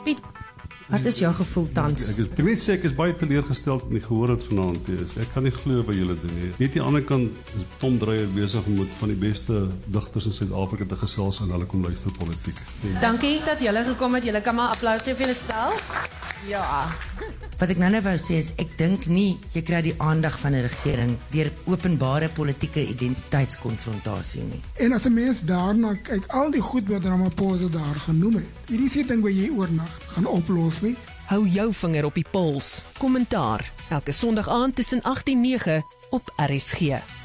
Piet, wat is jou gevoel tans? Ek moet sê ek is baie teleurgesteld in die gehoor het vanaand. Ek kan nie glo wat julle doen nie. Net aan die ander kant is Tom Dreyer besig om met van die beste digters in Suid-Afrika te gesels en hulle kom luister politiek. Dankie dat julle gekom het. Julle kan maar applaus gee vir julleself. Ja. Wat ek nou wou sê is, ek dink nie jy kry die aandag van 'n regering deur openbare politieke identiteitskonfrontasie nie. En as 'n mens daarna kyk, al die goed wat Ramaphosa daar genoem het, hierdie is nie ding wat jy oornag gaan oplos nie. Hou jou vinger op die pols. Kommentaar elke Sondag aand tussen 8 en 9 op RSG.